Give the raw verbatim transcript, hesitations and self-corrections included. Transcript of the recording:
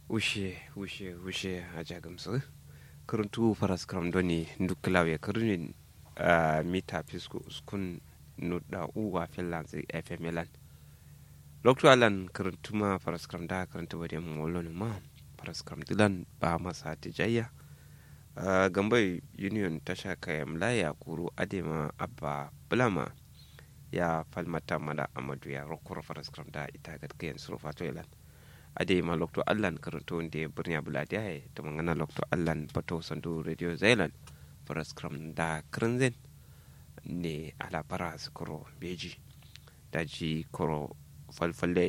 Wushe wushe wushe a jagamsu kuruntu faras kram doni nduklawe kurunin a mita fisku uskun nudda uwa finlands fm lan lokto alan kuruntuma faras kram da kuruntu wade molon ma faras kram dilan ba masa tijayya gambai union tasha kayam laya kuru adema abba bulama ya falmata mala amadu ya rokoro faras kram da ita gadkayan surufato ilan ade ma lokto allan karanto nde burnya buladiya he to mangana lokto allan bato sandu radio zailan faras kram da kranzen ne ala para koro beji daji koro falfalle